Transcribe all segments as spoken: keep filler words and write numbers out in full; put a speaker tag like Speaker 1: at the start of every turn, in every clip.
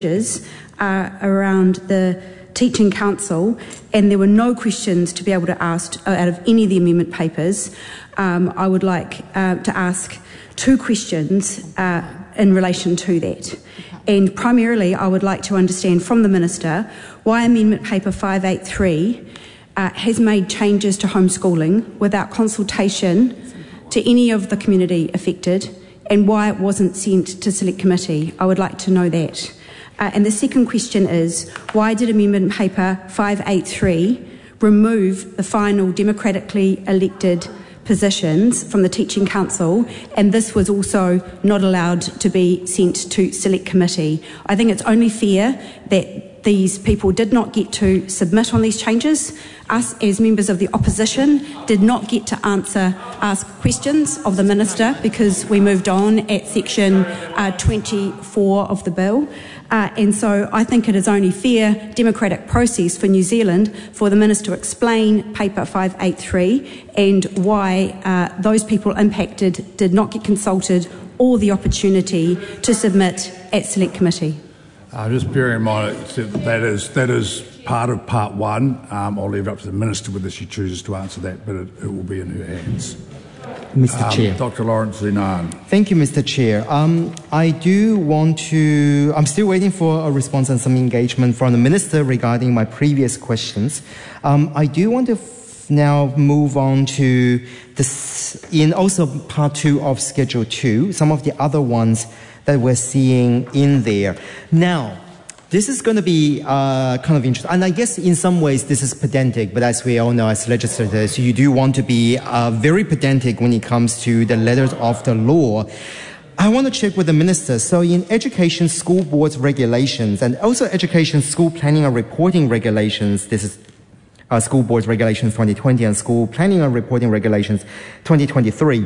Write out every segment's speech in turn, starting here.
Speaker 1: Uh, around the Teaching Council, and there were no questions to be able to ask out of any of the amendment papers. Um, I would like uh, to ask two questions uh, in relation to that. And primarily, I would like to understand from the Minister why Amendment Paper five eighty-three uh, has made changes to homeschooling without consultation to any of the community affected, and why it wasn't sent to Select Committee. I would like to know that. Uh, and the second question is, why did Amendment Paper five eighty-three remove the final democratically elected positions from the Teaching Council, and this was also not allowed to be sent to Select Committee? I think it's only fair that these people did not get to submit on these changes. Us, as members of the opposition, did not get to answer, ask questions of the Minister because we moved on at section uh, twenty-four of the bill. Uh, and so I think it is only fair democratic process for New Zealand for the Minister to explain Paper five eighty-three and why uh, those people impacted did not get consulted or the opportunity to submit at Select Committee.
Speaker 2: Uh, just bearing in mind that that is, that is part of part one. Um, I'll leave it up to the Minister whether she chooses to answer that, but it, it will be in her hands.
Speaker 3: Mister
Speaker 2: Um,
Speaker 3: Chair.
Speaker 2: Doctor Lawrence Zinan.
Speaker 3: Thank you, Mister Chair. Um, I do want to, I'm still waiting for a response and some engagement from the Minister regarding my previous questions. Um, I do want to f- now move on to this, in also part two of Schedule two, some of the other ones that we're seeing in there. Now, this is going to be uh, kind of interesting. And I guess in some ways this is pedantic, but as we all know as legislators, you do want to be uh, very pedantic when it comes to the letters of the law. I want to check with the Minister. So in Education School Boards Regulations and also Education School Planning and Reporting Regulations, this is uh, School Boards Regulations twenty twenty and School Planning and Reporting Regulations twenty twenty-three.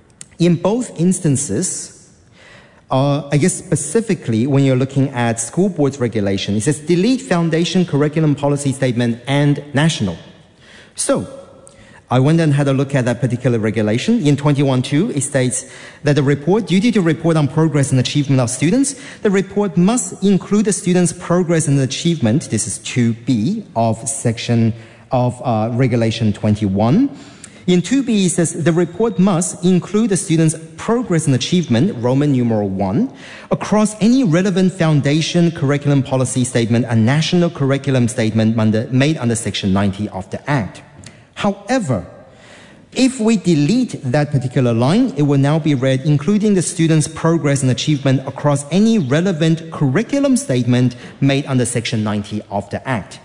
Speaker 3: In both instances, Uh, I guess specifically when you're looking at school boards regulation, it says delete foundation curriculum policy statement and national. So I went and had a look at that particular regulation. In twenty-one point two, it states that the report, duty to report on progress and achievement of students, the report must include the students' progress and achievement. This is two B of section of uh, regulation twenty-one. In two B, it says the report must include the student's progress and achievement, Roman numeral one, across any relevant foundation curriculum policy statement and national curriculum statement under, made under Section ninety of the Act. However, if we delete that particular line, it will now be read, including the student's progress and achievement across any relevant curriculum statement made under Section ninety of the Act.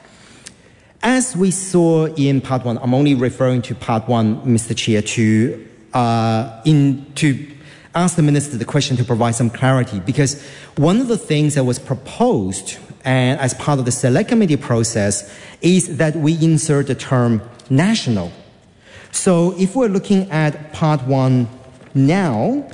Speaker 3: As we saw in part one, I'm only referring to part one, Mister Chair, to, uh, in, to ask the Minister the question to provide some clarity, because one of the things that was proposed and as part of the Select Committee process is that we insert the term national. So if we're looking at part one now,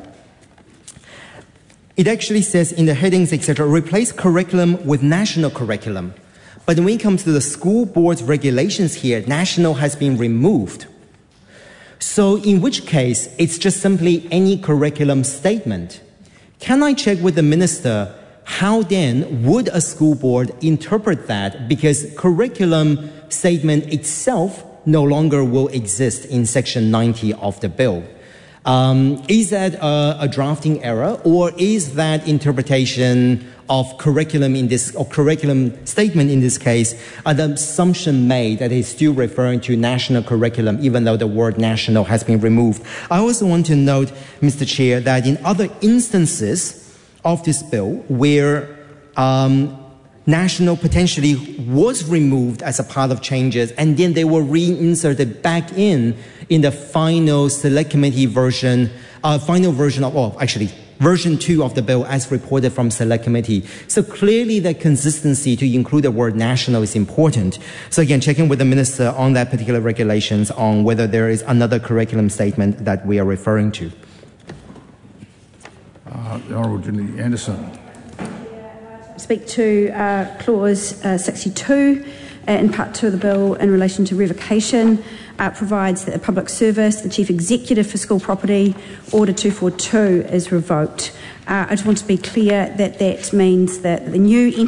Speaker 3: it actually says in the headings, et cetera, replace curriculum with national curriculum. But when it comes to the school board's regulations here, national has been removed. So in which case, it's just simply any curriculum statement. Can I check with the Minister, how then would a school board interpret that? Because curriculum statement itself no longer will exist in Section ninety of the bill. Um, is that a, a drafting error, or is that interpretation of curriculum in this, or curriculum statement in this case, an assumption made that is still referring to national curriculum, even though the word national has been removed? I also want to note, Mister Chair, that in other instances of this bill where um, national potentially was removed as a part of changes, and then they were reinserted back in in the final Select Committee version, uh, final version of, oh, actually, version two of the bill as reported from Select Committee. So clearly the consistency to include the word national is important. So again, checking with the Minister on that particular regulations on whether there is another curriculum statement that we are referring to.
Speaker 2: Uh, the Honourable Ginny Anderson.
Speaker 1: Speak to uh, clause uh, sixty-two uh, in part two of the bill in relation to revocation. Uh, provides that the public service, the chief executive for school property, Order two forty-two is revoked. Uh, I just want to be clear that that means that the new